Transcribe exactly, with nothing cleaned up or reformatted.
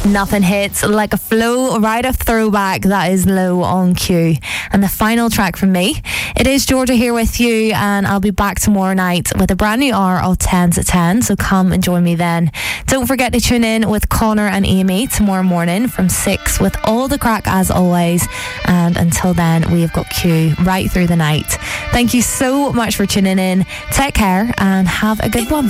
Nothing hits like a Flow Rida throwback. That is Low on Q. And the final track from me, it is Georgia here with you, and I'll be back tomorrow night with a brand new hour of tens at ten, so come and join me then. Don't forget to tune in with Connor and Amy tomorrow morning from six with all the crack as always, and until then we've got Q right through the night. Thank you so much for tuning in. Take care and have a good one.